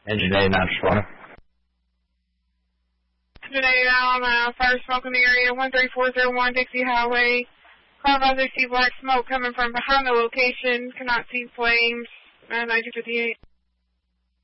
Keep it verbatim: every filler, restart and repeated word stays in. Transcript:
Engine eight nine four. Engine eight on uh, fire smoke in the area, one three four zero one Dixie Highway. Car visor, see black smoke coming from behind the location. Cannot see flames. Uh, nineteen fifty-eight.